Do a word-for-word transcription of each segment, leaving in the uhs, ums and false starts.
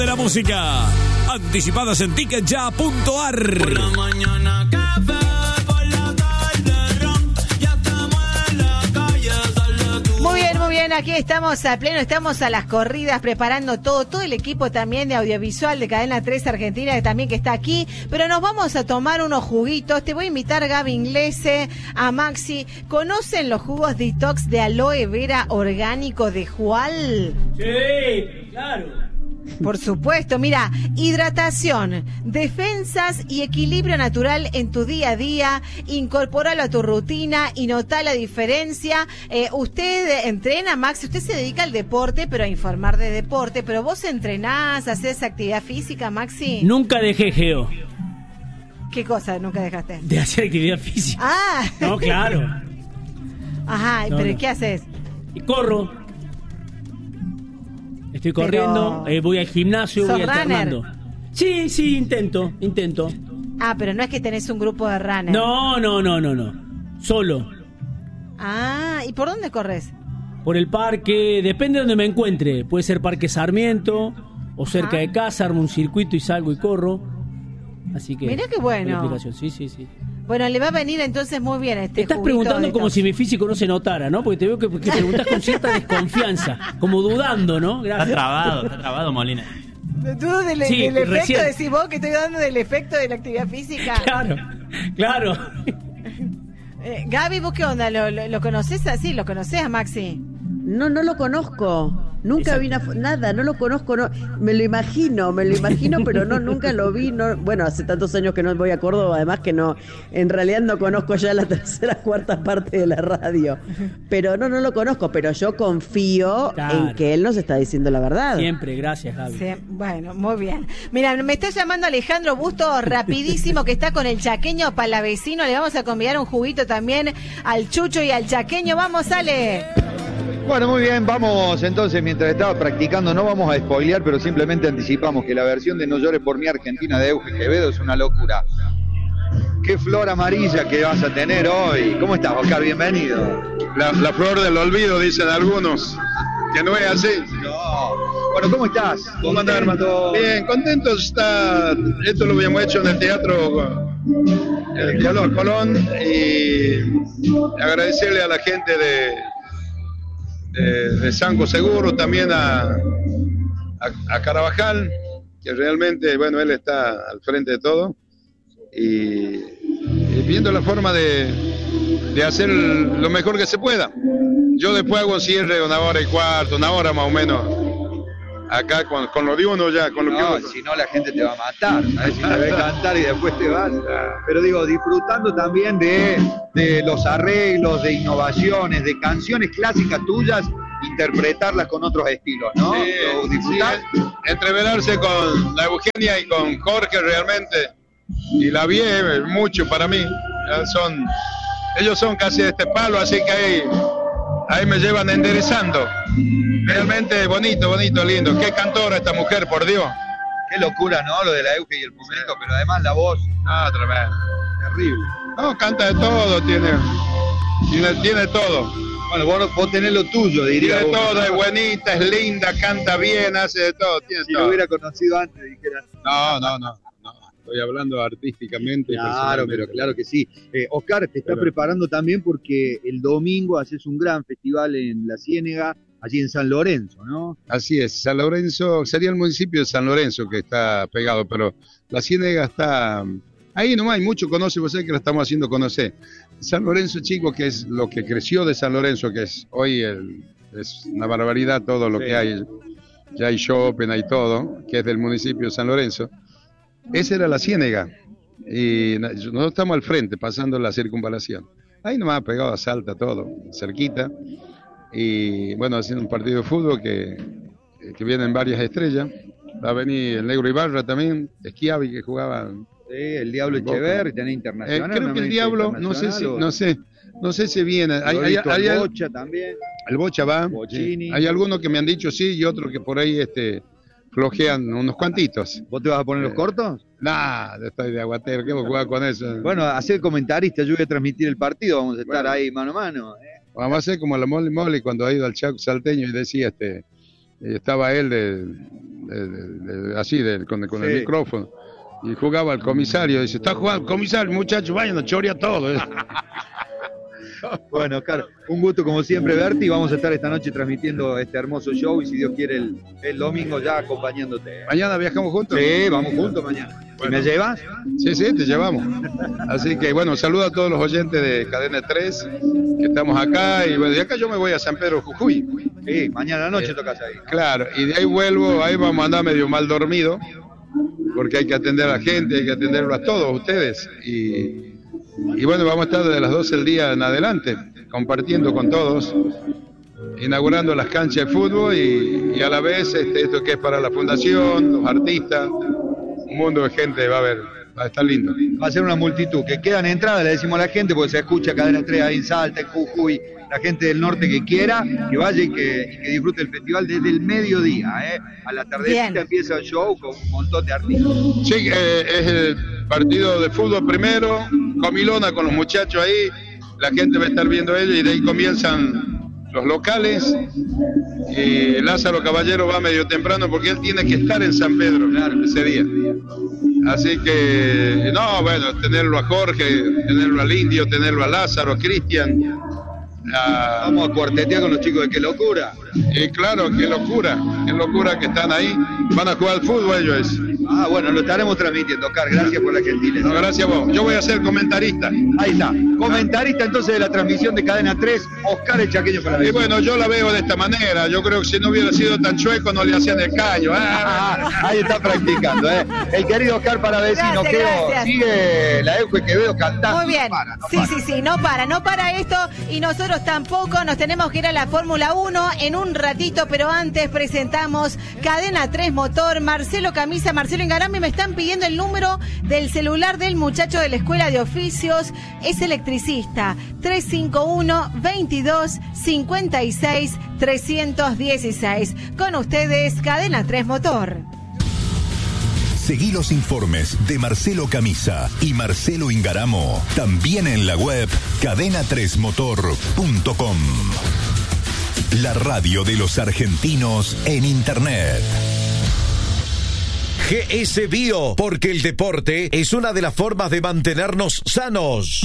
de la música. Anticipadas en ticket ya punto a r. Por la mañana café, por la tarde ron, ya estamos en la calle, dale tú. Muy bien, muy bien, aquí estamos a pleno, estamos a las corridas preparando todo, todo el equipo también de audiovisual de Cadena tres Argentina, que también que está aquí, pero nos vamos a tomar unos juguitos. Te voy a invitar, Gaby Inglese, a Maxi. ¿Conocen los jugos detox de aloe vera orgánico de Jual? Sí, claro. Por supuesto, mira, hidratación, defensas y equilibrio natural en tu día a día, incorpóralo a tu rutina y notá la diferencia. Eh, usted entrena, Maxi, usted se dedica al deporte, pero a informar de deporte, pero vos entrenás, haces actividad física, Maxi. Nunca dejé, Geo, ¿Qué cosa nunca dejaste? de hacer actividad física. Ah, No, claro. ajá, No, pero no. ¿qué haces? Y corro. Estoy Pero- corriendo, eh, voy al gimnasio, ¿Sos voy alternando. Sí, sí, intento, intento. Ah, pero no es que tenés un grupo de runners. No, no, no, no, no. Solo. Ah, ¿y por dónde corres? Por el parque, depende de donde me encuentre. Puede ser Parque Sarmiento o cerca Ajá. de casa, armo un circuito y salgo y corro. Así que. Mirá qué bueno. buena explicación. Sí, sí, sí. Bueno, le va a venir entonces muy bien este Te estás juguito preguntando de como detox. si mi físico no se notara, ¿no? Porque te veo que, que preguntas con cierta desconfianza, como dudando, ¿no? Está Gracias. trabado, está trabado, Molina. Dudo del, Sí, del efecto, recién. decís vos que estoy dando del efecto de la actividad física. Claro, claro. Eh, Gaby, ¿vos qué onda? ¿Lo, lo, lo conocés así? ¿Lo conocés a Maxi? No, no lo conozco. Nunca vi una fo- nada, no lo conozco, no, me lo imagino, me lo imagino, pero no, nunca lo vi, no, bueno, hace tantos años que no voy a Córdoba, además que no, en realidad no conozco ya la tercera, cuarta parte de la radio, pero no, no lo conozco, pero yo confío Claro. en que él nos está diciendo la verdad. Siempre, gracias, Javi. Sí, bueno, muy bien. Mira, me está llamando Alejandro Busto rapidísimo, que está con el chaqueño palavecino. Le vamos a convidar un juguito también al Chucho y al chaqueño. Vamos, Ale. Bueno, muy bien, vamos entonces, mientras estaba practicando, no vamos a spoilear, pero simplemente anticipamos que la versión de No llores por mi Argentina de Euge Quevedo es una locura. Qué flor amarilla que vas a tener hoy. ¿Cómo estás, Oscar? Bienvenido. La, la flor del olvido, dicen algunos, que no es así. No. Bueno, ¿cómo estás? ¿Cómo andás, hermano? Bien, contentos está. Esto lo habíamos hecho en el teatro, el Teatro Colón, y agradecerle a la gente de, de, de Sanco Seguro, también a, a, a Carabajal, que realmente, bueno, él está al frente de todo, y, y viendo la forma de, de hacer lo mejor que se pueda. Yo después hago cierre de una hora y cuarto, una hora más o menos, acá con, con lo de uno ya, con lo No, que uno... si no la gente te va a matar, ¿sabes? Si te ve cantar y después te vas. Pero digo, disfrutando también de, de los arreglos, de innovaciones, de canciones clásicas tuyas, interpretarlas con otros estilos, ¿no? Sí, ¿Lo disfrutás? sí, entreverarse con la Eugenia y con Jorge realmente, y la vi eh, mucho para mí. Ya son, ellos son casi de este palo, así que ahí, ahí me llevan enderezando. Realmente bonito, bonito, lindo. Qué cantora esta mujer, por Dios. Qué locura, ¿no? Lo de la Euge y el público, pero además la voz, Ah, tremendo. terrible. No, canta de todo, tiene, tiene, tiene todo. Bueno, vos, vos tenés lo tuyo, diría Tiene uno, todo, ¿no? es buenita, es linda, canta bien, hace de todo, tiene Si todo. lo hubiera conocido antes, dijeras. No, no, no, no. Estoy hablando artísticamente. y Claro, personalmente. pero claro que sí. Eh, Oscar, te estás Pero- preparando también porque el domingo haces un gran festival en La Ciénega, allí en San Lorenzo, ¿no? Así es, San Lorenzo, sería el municipio de San Lorenzo que está pegado, pero la Ciénega está ahí nomás, hay mucho conoce, vos sabés que lo estamos haciendo conocer. San Lorenzo, chico, que es lo que creció de San Lorenzo, que es hoy el, es una barbaridad todo lo Sí. que hay, ya hay shopping, hay todo, que es del municipio de San Lorenzo. Esa era la Ciénega, y na- nosotros estamos al frente, pasando la circunvalación. Ahí nomás pegado a Salta todo, cerquita. Y bueno, haciendo un partido de fútbol que, que vienen varias estrellas. Va a venir el Negro Ibarra también, Schiavi, que jugaba. Sí, el Diablo Boca. Echeverri, tenés Eh, internacional. creo que el Diablo, no sé si, no sé, no sé si viene. Hay, hay, hay- el Bocha también. el Bocha va. Bochini. Sí. Hay algunos que me han dicho sí y otros que por ahí este flojean unos cuantitos. ¿Vos te vas a poner los Eh, cortos? Nah, estoy de aguatero, ¿qué voy a jugar con eso? Bueno, hacer comentarista, yo voy a transmitir el partido, vamos a estar Bueno. ahí mano a mano. ¿eh? Vamos a hacer como la Mole Mole cuando ha ido al Chaco Salteño y decía este y estaba él de, de, de, de- así, de- con, con el Sí. micrófono, y jugaba el comisario, dice, está jugando el comisario, muchachos, vayan a chorear todo. Bueno, Oscar, un gusto como siempre verte y vamos a estar esta noche transmitiendo este hermoso show y si Dios quiere el, el domingo ya acompañándote. Mañana viajamos juntos. Sí, vamos juntos mañana. ¿Y Bueno. me llevas? Sí, sí, te llevamos. Así que bueno, saludo a todos los oyentes de Cadena tres, que estamos acá, y bueno, de acá yo me voy a San Pedro Jujuy. Sí, mañana noche Eh, tocas ahí. Claro, y de ahí vuelvo, ahí vamos a andar medio mal dormido, porque hay que atender a la gente, hay que atenderlo a todos ustedes. Y, y bueno, vamos a estar desde las doce del día en adelante, compartiendo con todos, inaugurando las canchas de fútbol y, y a la vez este, esto que es para la fundación, los artistas, un mundo de gente va a haber, va a estar lindo. Va a ser una multitud, que quedan entradas, le decimos a la gente, porque se escucha Cadena tres ahí en Salta, en Jujuy, la gente del norte que quiera, que vaya y que, y que disfrute el festival desde el mediodía, ¿eh? A la tardecita Bien. empieza el show con un montón de artistas. Sí, eh, es el partido de fútbol primero, comilona con los muchachos ahí, la gente va a estar viendo ellos y de ahí comienzan los locales. Y Lázaro Caballero va medio temprano porque él tiene que estar en San Pedro ese día. Así que, no, bueno, tenerlo a Jorge, tenerlo al Indio, tenerlo a Lázaro, a Cristian. a- Vamos a cuartetear con los chicos de Qué Locura. y claro, qué locura, qué locura que están ahí. Van a jugar al fútbol ellos. Ah, bueno, lo estaremos transmitiendo, Oscar, gracias por la gentileza. No, gracias a vos. Yo voy a ser comentarista. Ahí está, comentarista entonces de la transmisión de Cadena tres, Oscar el Chaqueño para Y bueno, yo la veo de esta manera. Yo creo que si no hubiera sido tan chueco no le hacían el caño. Ah, Ah, ahí está practicando, ¿eh? El querido Oscar Paravecino, Gracias, Quedo, gracias. sigue la Euge Quevedo cantando. Muy bien. No para, no sí, para. sí, sí, no para, no para esto y nosotros tampoco. Nos tenemos que ir a la Fórmula uno en un ratito, pero antes presentamos Cadena tres Motor. Marcelo Camisa, Marcelo Ingarami, me están pidiendo el número del celular del muchacho de la Escuela de Oficios. Es electricista. tres cinco uno, veintidós, cincuenta y seis, trescientos dieciséis. Con ustedes, Cadena tres Motor. Seguí los informes de Marcelo Camisa y Marcelo Ingaramo también en la web cadena tres motor punto com. La radio de los argentinos en Internet. G S Bio, porque el deporte es una de las formas de mantenernos sanos.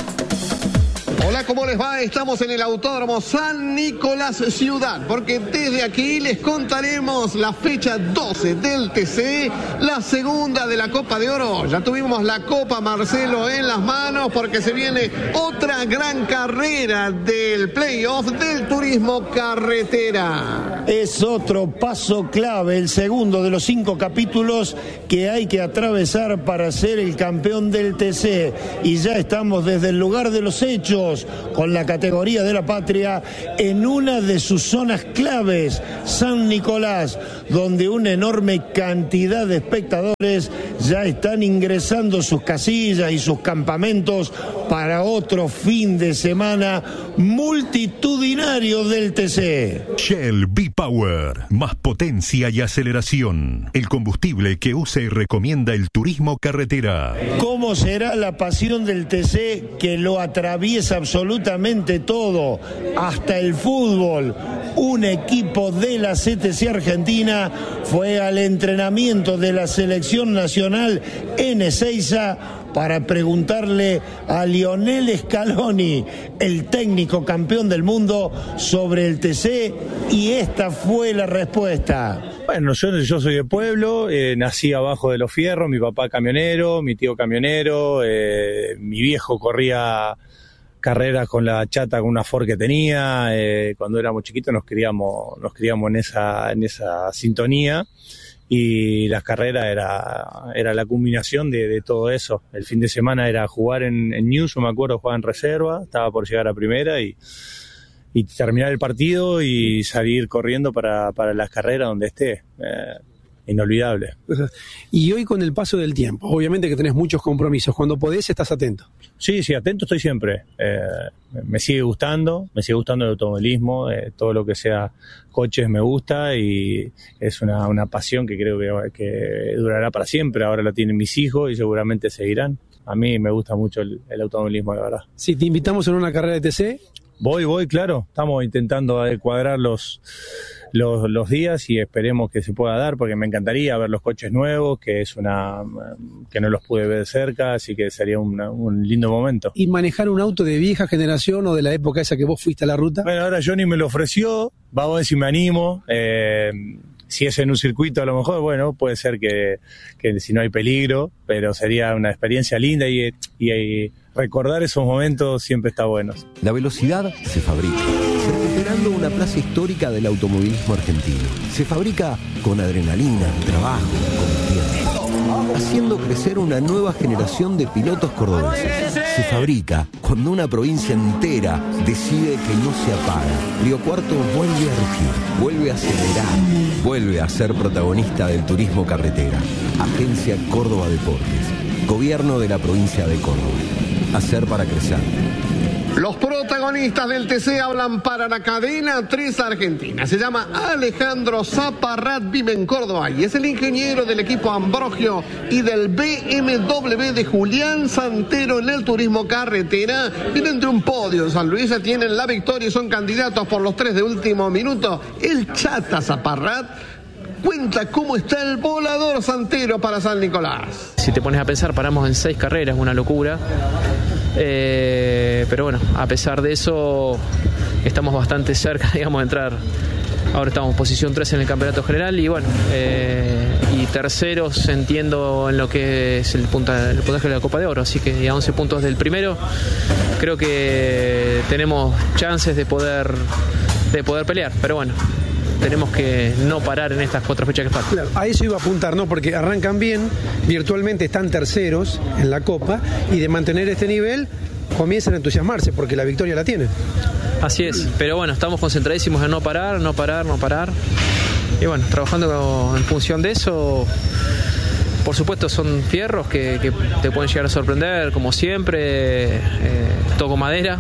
Hola, ¿cómo les va? Estamos en el Autódromo San Nicolás Ciudad, porque desde aquí les contaremos la fecha doce del T C, la segunda de la Copa de Oro. Ya tuvimos la Copa Marcelo en las manos, porque se viene otra gran carrera del playoff del turismo carretera. Es otro paso clave, el segundo de los cinco capítulos que hay que atravesar para ser el campeón del T C. Y ya estamos desde el lugar de los hechos, con la categoría de la patria, en una de sus zonas claves, San Nicolás, donde una enorme cantidad de espectadores ya están ingresando sus casillas y sus campamentos para otro fin de semana multitudinario del T C. Shell V-Power, más potencia y aceleración. El combustible que usa y recomienda el turismo carretera. ¿Cómo será la pasión del T C que lo atraviesa absolutamente todo, hasta el fútbol? Un equipo de la C T C Argentina fue al entrenamiento de la selección nacional en Ezeiza para preguntarle a Lionel Scaloni, el técnico campeón del mundo, sobre el T C, y esta fue la respuesta. Bueno, yo, yo soy de pueblo, eh, nací abajo de los fierros, mi papá camionero, mi tío camionero, eh, mi viejo corría carreras con la chata, con una Ford que tenía, eh, cuando éramos chiquitos nos criamos, nos criamos en esa, en esa sintonía, y las carreras era, era la culminación de, de todo eso. El fin de semana era jugar en, en News, me acuerdo, jugaba en reserva, estaba por llegar a primera y, y terminar el partido y salir corriendo para, para las carreras donde esté. Eh, inolvidable. Y hoy, con el paso del tiempo, obviamente que tenés muchos compromisos, cuando podés estás atento. Sí, sí, atento estoy siempre. Eh, me sigue gustando, me sigue gustando el automovilismo, eh, todo lo que sea coches me gusta y es una, una pasión que creo que, que durará para siempre. Ahora la tienen mis hijos y seguramente seguirán. A mí me gusta mucho el, el automovilismo, la verdad. Si te invitamos en una carrera de T C, Voy, voy, claro. Estamos intentando eh, cuadrar los, los, los días y esperemos que se pueda dar, porque me encantaría ver los coches nuevos, que es una que no los pude ver de cerca, así que sería una, un lindo momento. ¿Y manejar un auto de vieja generación o de la época esa que vos fuiste a la ruta? Bueno, ahora Johnny me lo ofreció, vamos a ver si me animo. Eh, si es en un circuito a lo mejor, bueno, puede ser que, que si no hay peligro, pero sería una experiencia linda y, y, y recordar esos momentos siempre está bueno. La velocidad se fabrica, recuperando una plaza histórica del automovilismo argentino. Se fabrica con adrenalina, trabajo, con tiempo, haciendo crecer una nueva generación de pilotos cordobeses. Se fabrica cuando una provincia entera decide que no se apaga. Río Cuarto vuelve a rugir, vuelve a acelerar, vuelve a ser protagonista del turismo carretera. Agencia Córdoba Deportes, Gobierno de la provincia de Córdoba. Hacer para crecer. Los protagonistas del T C hablan para la cadena tres Argentina. Se llama Alejandro Zaparrat, vive en Córdoba y es el ingeniero del equipo Ambrogio y del B M W de Julián Santero en el turismo carretera. Vienen de un podio en San Luis, tienen la victoria y son candidatos por los tres de último minuto. El Chata Zaparrat cuenta cómo está el volador Santero para San Nicolás. Si te pones a pensar, paramos en seis carreras, una locura. Eh, pero bueno, a pesar de eso, estamos bastante cerca, digamos, de entrar. Ahora estamos en posición tres en el campeonato general y bueno, eh, y terceros entiendo en lo que es el, punta, el puntaje de la Copa de Oro, así que a once puntos del primero, creo que tenemos chances de poder, de poder pelear, pero bueno, tenemos que no parar en estas cuatro fechas que faltan. Claro, a eso iba a apuntar, ¿no? Porque arrancan bien, virtualmente están terceros en la Copa y de mantener este nivel comienzan a entusiasmarse porque la victoria la tienen. Así es, pero bueno, estamos concentradísimos en no parar, no parar, no parar. Y bueno, trabajando en función de eso. Por supuesto son fierros que, que te pueden llegar a sorprender, como siempre, eh, toco madera.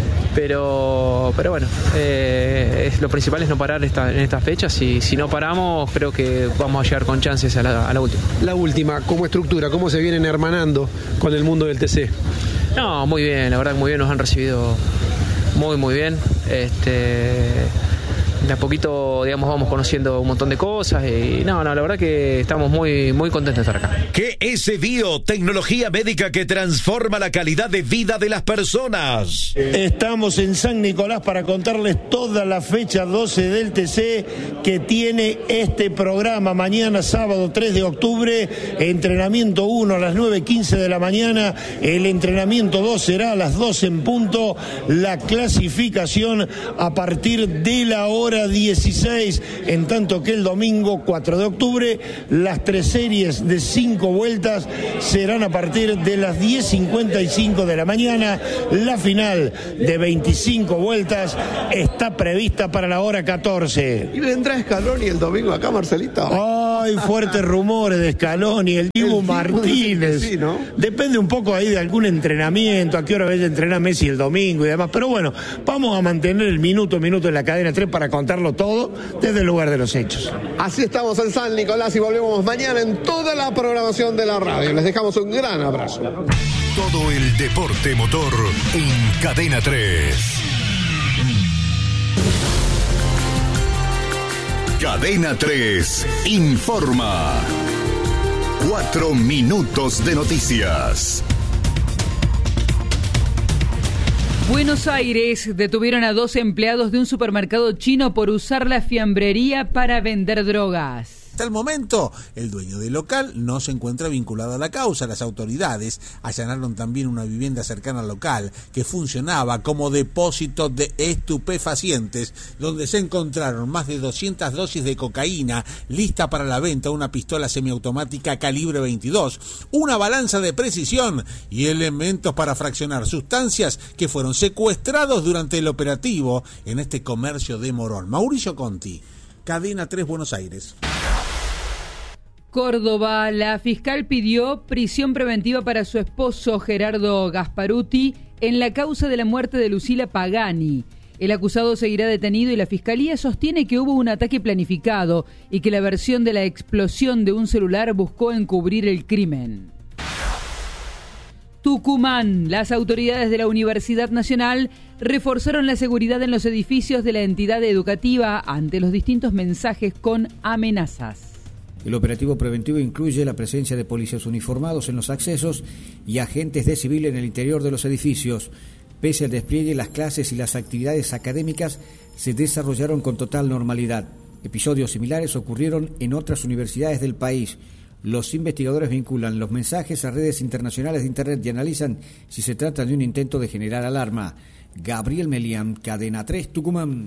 Pero pero bueno, eh, es, lo principal es no parar esta, en estas fechas y si no paramos creo que vamos a llegar con chances a la, a la última. La última, como estructura, ¿cómo se vienen hermanando con el mundo del T C? No, muy bien, la verdad que muy bien, nos han recibido muy muy bien. Este, de a poquito, digamos, vamos conociendo un montón de cosas y no, no, la verdad que estamos muy, muy contentos de estar acá. G S Bio, tecnología médica que transforma la calidad de vida de las personas. Estamos en San Nicolás para contarles toda la fecha doce del T C que tiene este programa. Mañana, sábado tres de octubre, entrenamiento uno a las nueve quince de la mañana, el entrenamiento dos será a las doce en punto, la clasificación a partir de la hora dieciséis, en tanto que el domingo cuatro de octubre las tres series de cinco vueltas serán a partir de las diez cincuenta y cinco de la mañana. La final de veinticinco vueltas está prevista para la hora catorce. ¿Y vendrá Scaloni el domingo acá, Marcelito? Hay fuertes rumores de Scaloni, el Dibu Martínez. Sí, ¿no? Depende un poco ahí de algún entrenamiento, a qué hora vaya a entrenar Messi el domingo y demás. Pero bueno, vamos a mantener el minuto a minuto en la cadena tres para contarlo todo desde el lugar de los hechos. Así estamos en San Nicolás y volvemos mañana en toda la programación de la radio. Les dejamos un gran abrazo. Todo el deporte motor en Cadena tres. Cadena tres informa. Cuatro minutos de noticias. Buenos Aires detuvieron a dos empleados de un supermercado chino por usar la fiambrería para vender drogas. Hasta el momento, el dueño del local no se encuentra vinculado a la causa. Las autoridades allanaron también una vivienda cercana al local que funcionaba como depósito de estupefacientes, donde se encontraron más de doscientas dosis de cocaína lista para la venta, una pistola semiautomática calibre veintidós, una balanza de precisión y elementos para fraccionar sustancias que fueron secuestrados durante el operativo en este comercio de Morón. Mauricio Conti, Cadena tres, Buenos Aires. Córdoba, la fiscal pidió prisión preventiva para su esposo Gerardo Gasparuti en la causa de la muerte de Lucila Pagani. El acusado seguirá detenido y la fiscalía sostiene que hubo un ataque planificado y que la versión de la explosión de un celular buscó encubrir el crimen. Tucumán. Las autoridades de la Universidad Nacional reforzaron la seguridad en los edificios de la entidad educativa ante los distintos mensajes con amenazas. El operativo preventivo incluye la presencia de policías uniformados en los accesos y agentes de civil en el interior de los edificios. Pese al despliegue, las clases y las actividades académicas se desarrollaron con total normalidad. Episodios similares ocurrieron en otras universidades del país. Los investigadores vinculan los mensajes a redes internacionales de Internet y analizan si se trata de un intento de generar alarma. Gabriel Melián, Cadena tres, Tucumán.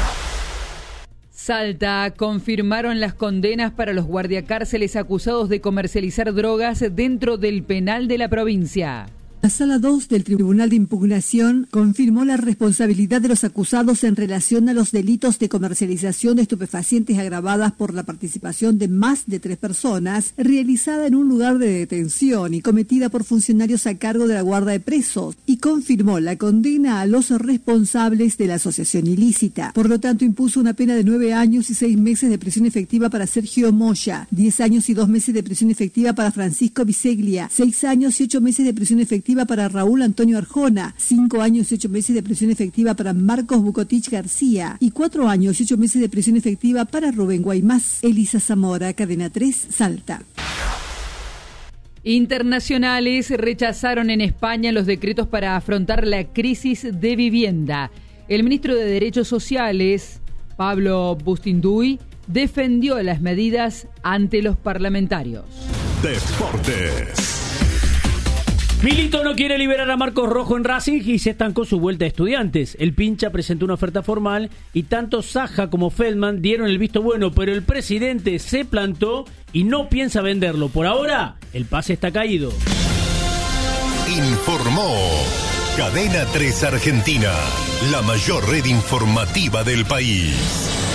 Salta, confirmaron las condenas para los guardiacárceles acusados de comercializar drogas dentro del penal de la provincia. La Sala dos del Tribunal de Impugnación confirmó la responsabilidad de los acusados en relación a los delitos de comercialización de estupefacientes agravadas por la participación de más de tres personas, realizada en un lugar de detención y cometida por funcionarios a cargo de la guarda de presos, y confirmó la condena a los responsables de la asociación ilícita. Por lo tanto, impuso una pena de nueve años y seis meses de prisión efectiva para Sergio Moya, diez años y dos meses de prisión efectiva para Francisco Biseglia, seis años y ocho meses de prisión efectiva para Raúl Antonio Arjona, cinco años y ocho meses de prisión efectiva para Marcos Bucotich García y cuatro años y ocho meses de prisión efectiva para Rubén Guaymás. Elisa Zamora, Cadena tres, Salta. Internacionales rechazaron en España los decretos para afrontar la crisis de vivienda. El ministro de Derechos Sociales, Pablo Bustinduy, defendió las medidas ante los parlamentarios. Deportes. Milito no quiere liberar a Marcos Rojo en Racing y se estancó su vuelta a Estudiantes. El pincha presentó una oferta formal y tanto Saja como Feldman dieron el visto bueno, pero el presidente se plantó y no piensa venderlo. Por ahora, el pase está caído. Informó Cadena tres Argentina, la mayor red informativa del país.